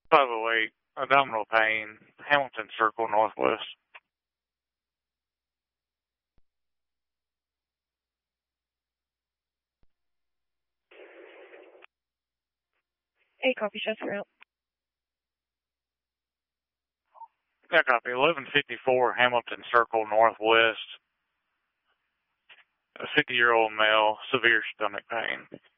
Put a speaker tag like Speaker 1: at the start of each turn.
Speaker 1: 508, abdominal pain, Hamilton Circle Northwest.
Speaker 2: A copy, chest route.
Speaker 1: Yeah, copy. 1154 Hamilton Circle Northwest. A 50-year-old male, severe stomach pain.